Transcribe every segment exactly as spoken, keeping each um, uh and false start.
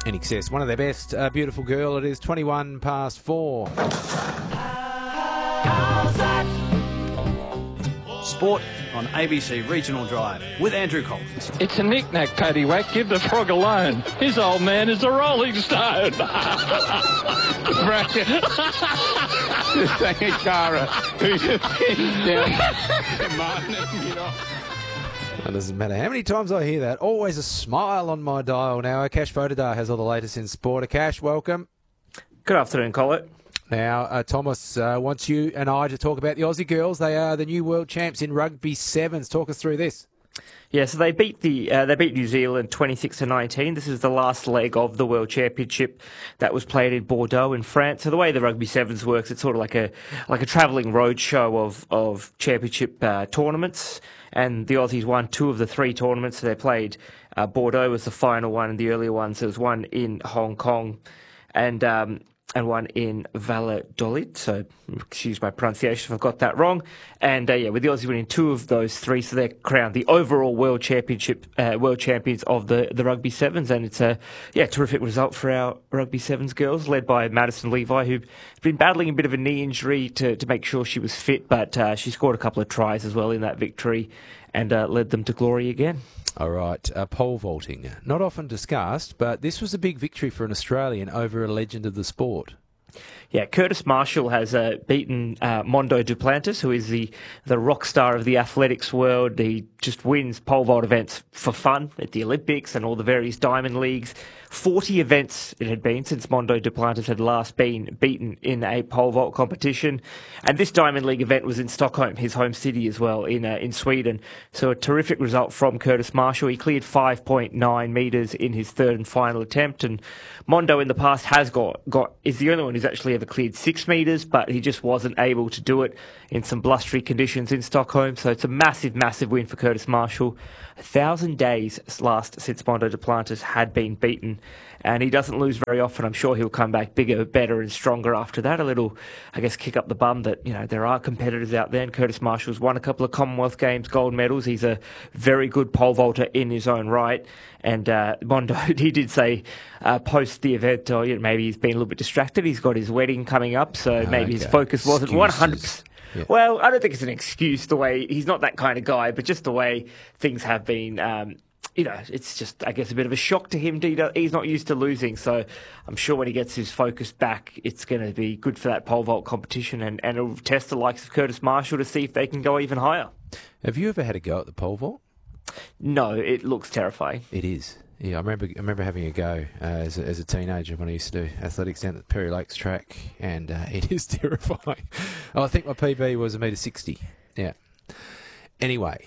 in excess. One of their best, uh, Beautiful Girl. It is twenty-one past four. Sport on A B C Regional Drive with Andrew Collins. It's a knick-knack, paddywhack. Give the frog alone. His old man is a rolling stone. Just like a Cara who just pins down Martin and get off. It doesn't matter how many times I hear that. Always a smile on my dial now. Akash Vodadar has all the latest in sport. Akash, welcome. Good afternoon, Colin. Now, uh, Thomas uh, wants you and I to talk about the Aussie girls. They are the new world champs in rugby sevens. Talk us through this. Yeah, so they beat the uh, they beat New Zealand twenty-six to nineteen. This is the last leg of the World Championship that was played in Bordeaux in France. So the way the rugby sevens works, it's sort of like a like a travelling road show of of championship uh, tournaments. And the Aussies won two of the three tournaments. So they played uh, Bordeaux was the final one, and the earlier ones there was one in Hong Kong, and um, and one in Valladolid. So excuse my pronunciation if I've got that wrong. And uh, yeah, with the Aussies winning two of those three, so they're crowned the overall world championship, uh, world champions of the, the rugby sevens. And it's a yeah terrific result for our rugby sevens girls, led by Madison Levi, who'd been battling a bit of a knee injury to to make sure she was fit, but uh, she scored a couple of tries as well in that victory, and uh, led them to glory again. All right, uh, pole vaulting. Not often discussed, but this was a big victory for an Australian over a legend of the sport. Yeah, Curtis Marshall has uh, beaten uh, Mondo Duplantis, who is the, the rock star of the athletics world. He just wins pole vault events for fun at the Olympics and all the various diamond leagues. forty events it had been since Mondo Duplantis had last been beaten in a pole vault competition. And this Diamond League event was in Stockholm, his home city as well, in uh, in Sweden. So a terrific result from Curtis Marshall. He cleared five point nine metres in his third and final attempt. And Mondo in the past has got, got is the only one who's actually ever cleared six metres, but he just wasn't able to do it in some blustery conditions in Stockholm. So it's a massive, massive win for Curtis Marshall. A thousand days last since Mondo Duplantis had been beaten, and he doesn't lose very often. I'm sure he'll come back bigger, better and stronger after that. A little, I guess, kick up the bum that, you know, there are competitors out there, and Curtis Marshall's won a couple of Commonwealth Games gold medals. He's a very good pole vaulter in his own right. And uh, Mondo, he did say uh, post the event, oh, you know, maybe he's been a little bit distracted. He's got his wedding coming up, so maybe okay. his focus wasn't one hundred percent. Yeah. Well, I don't think it's an excuse the way he's not that kind of guy, but just the way things have been, um, you know, it's just, I guess, a bit of a shock to him. He's not used to losing, so I'm sure when he gets his focus back, it's going to be good for that pole vault competition, and, and it'll test the likes of Curtis Marshall to see if they can go even higher. Have you ever had a go at the pole vault? No, it looks terrifying. It is. Yeah, I remember. I remember having a go uh, as a, as a teenager when I used to do athletics down at Perry Lakes track, and uh, it is terrifying. Oh, I think my P B was a metre sixty. Yeah. Anyway,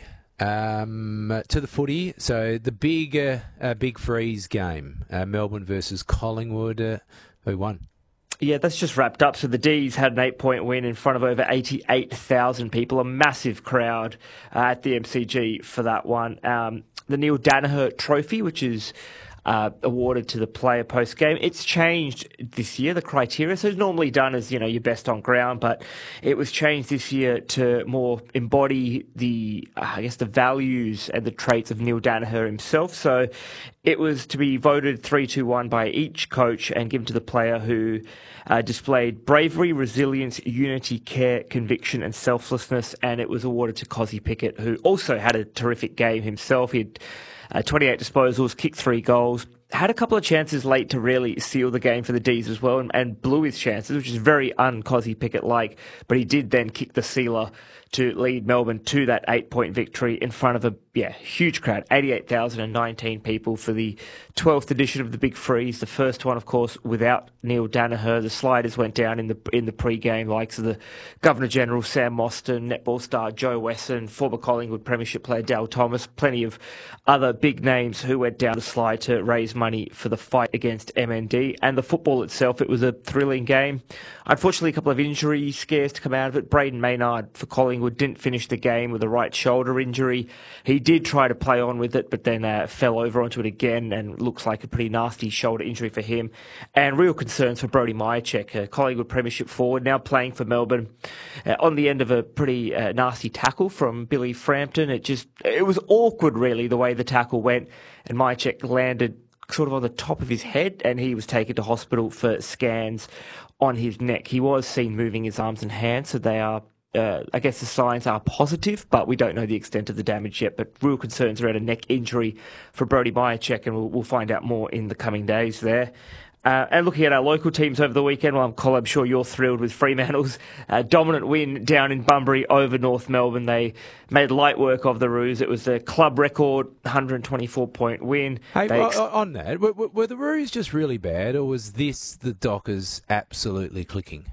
um, to the footy. So the big, uh, uh, big freeze game, uh, Melbourne versus Collingwood. Uh, who won? Yeah, that's just wrapped up. So the D's had an eight-point win in front of over eighty-eight thousand people, a massive crowd uh, at the M C G for that one. Um, the Neil Danaher Trophy, which is uh, awarded to the player post-game, it's changed this year, the criteria. So it's normally done as, you know, your best on ground, but it was changed this year to more embody the, uh, I guess, the values and the traits of Neil Danaher himself. So it was to be voted three two one by each coach and given to the player who uh, displayed bravery, resilience, unity, care, conviction and selflessness. And it was awarded to Cozzy Pickett, who also had a terrific game himself. He had uh, twenty-eight disposals, kicked three goals, had a couple of chances late to really seal the game for the D's as well, and, and blew his chances, which is very un-Cozzy Pickett-like. But he did then kick the sealer to lead Melbourne to that eight-point victory in front of a yeah huge crowd, eighty-eight thousand nineteen people for the twelfth edition of the Big Freeze. The first one, of course, without Neil Danaher. The sliders went down in the in the pre-game, likes of the Governor General Sam Mostyn, netball star Joe Wesson, former Collingwood Premiership player Dal Thomas, plenty of other big names who went down the slide to raise money for the fight against M N D. And the football itself, it was a thrilling game. Unfortunately, a couple of injury scares to come out of it. Braden Maynard for Collingwood didn't finish the game with a right shoulder injury. He did try to play on with it, but then uh, fell over onto it again, and looks like a pretty nasty shoulder injury for him. And real concerns for Brody Myercheck, a Collingwood Premiership forward, now playing for Melbourne, uh, on the end of a pretty uh, nasty tackle from Billy Frampton. It just, it was awkward, really, the way the tackle went, and Myercheck landed sort of on the top of his head, and he was taken to hospital for scans on his neck. He was seen moving his arms and hands, so they are, uh, I guess the signs are positive, but we don't know the extent of the damage yet. But real concerns around a neck injury for Brody Mihocek, and we'll, we'll find out more in the coming days there. Uh, and looking at our local teams over the weekend, well, Col, I'm sure you're thrilled with Fremantle's uh, dominant win down in Bunbury over North Melbourne. They made light work of the Roos. It was a club record one hundred twenty-four point win. Hey, They ex- on that, were, were the Roos just really bad, or was this the Dockers absolutely clicking?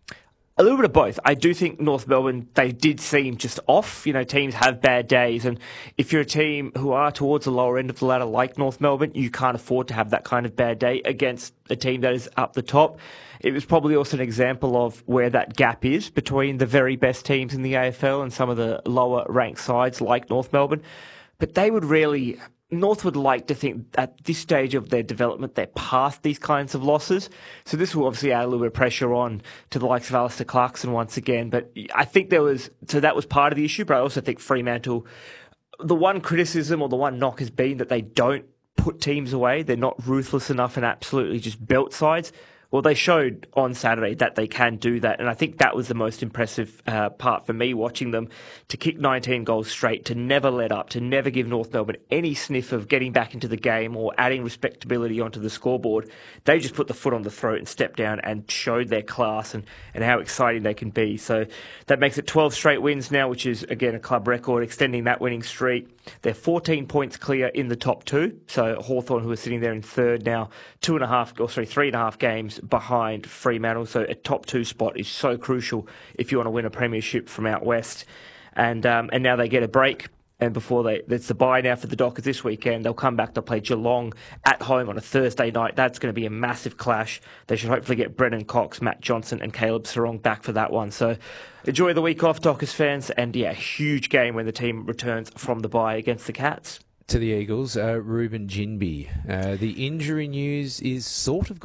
A little bit of both. I do think North Melbourne, they did seem just off. You know, teams have bad days, and if you're a team who are towards the lower end of the ladder like North Melbourne, you can't afford to have that kind of bad day against a team that is up the top. It was probably also an example of where that gap is between the very best teams in the A F L and some of the lower ranked sides like North Melbourne. But they would really... North would like to think at this stage of their development they're past these kinds of losses. So this will obviously add a little bit of pressure on to the likes of Alistair Clarkson once again. But I think there was, so that was part of the issue, but I also think Fremantle, the one criticism or the one knock has been that they don't put teams away. They're not ruthless enough and absolutely just belt sides. Well, they showed on Saturday that they can do that, and I think that was the most impressive uh, part for me watching them, to kick nineteen goals straight, to never let up, to never give North Melbourne any sniff of getting back into the game or adding respectability onto the scoreboard. They just put the foot on the throat and stepped down and showed their class and, and how exciting they can be. So that makes it twelve straight wins now, which is, again, a club record, extending that winning streak. They're fourteen points clear in the top two, so Hawthorn, who are sitting there in third now, two and a half, or sorry, three and a half games behind Fremantle. So a top two spot is so crucial if you want to win a premiership from out west. And um, and now they get a break. And before they, it's the bye now for the Dockers this weekend. They'll come back to play Geelong at home on a Thursday night. That's going to be a massive clash. They should hopefully get Brennan Cox, Matt Johnson and Caleb Sarong back for that one. So enjoy the week off, Dockers fans. And yeah, huge game when the team returns from the bye against the Cats. To the Eagles, uh, Ruben Jinby. Uh, the injury news is sort of